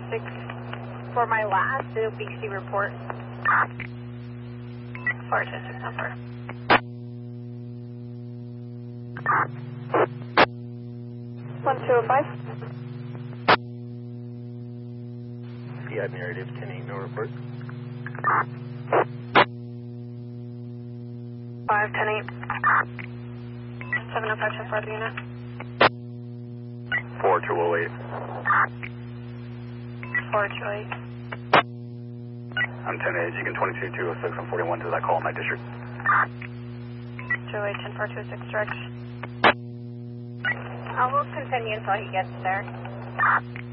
6 for my last BC report. 426 number. One 205. Yeah, narrative 10-8, no report. 510-8. 705 to 4 the unit. 4208. 428. I'm 10-8, you can 22-206 and 41 to that call in my district. 208 10426 direct. I will continue until he gets there.